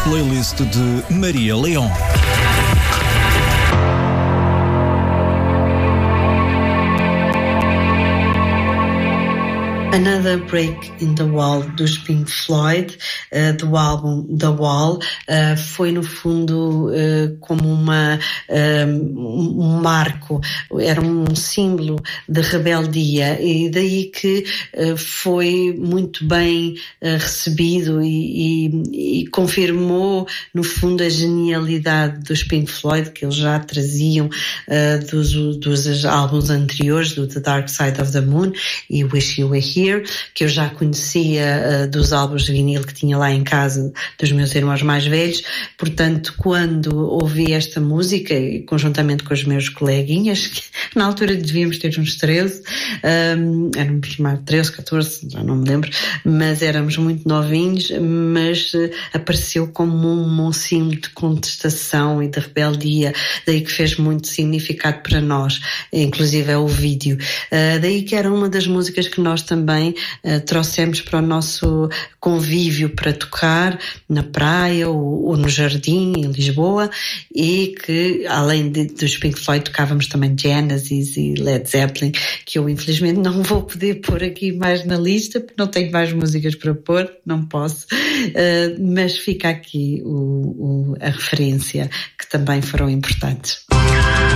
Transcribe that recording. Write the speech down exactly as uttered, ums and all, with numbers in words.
playlist de Maria Leão. Another Break in the Wall dos Pink Floyd, uh, do álbum The Wall, uh, foi no fundo uh, como uma, um, um marco, era um símbolo de rebeldia, e daí que uh, foi muito bem uh, recebido e, e, e confirmou no fundo a genialidade dos Pink Floyd, que eles já traziam uh, dos, dos álbuns anteriores, do The Dark Side of the Moon e Wish You Were Here, que eu já conhecia uh, dos álbuns de vinil que tinha lá em casa dos meus irmãos mais velhos. Portanto, quando ouvi esta música, e conjuntamente com os meus coleguinhas, que na altura devíamos ter uns treze, um, éramos mais treze, catorze, já não me lembro, mas éramos muito novinhos, mas uh, apareceu como um, um símbolo de contestação e de rebeldia, daí que fez muito significado para nós, inclusive é o vídeo. Uh, daí que era uma das músicas que nós também Uh, trouxemos para o nosso convívio para tocar na praia ou, ou no jardim em Lisboa, e que além de, dos Pink Floyd tocávamos também Genesis e Led Zeppelin, que eu infelizmente não vou poder pôr aqui mais na lista porque não tenho mais músicas para pôr, não posso, uh, mas fica aqui o, o, a referência, que também foram importantes.